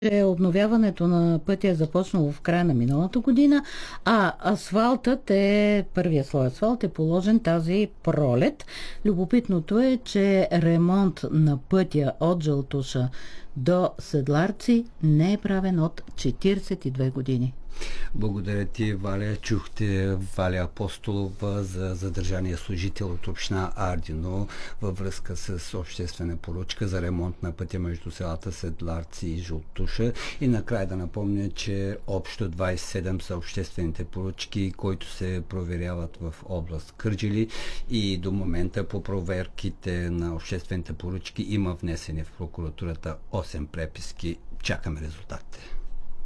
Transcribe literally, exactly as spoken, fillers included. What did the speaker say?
че обновяването на пътя е започнало в края на миналата година, а асфалтът е, първият слой асфалт е положен тази пролет. Любопитното е, че ремонт на пътя от Жълтуша до Седларци не е правен от четиридесет и две години. Благодаря ти, Валя. Чухте Валя Апостолова за задържания служител от община Ардино във връзка с обществена поръчка за ремонт на пътя между селата Седларци и Жълтуша. И накрая да напомня, че общо двадесет и седем са обществените поръчки, които се проверяват в област Кърджали, и до момента по проверките на обществените поръчки има внесени в прокуратурата осем преписки. Чакаме резултатите.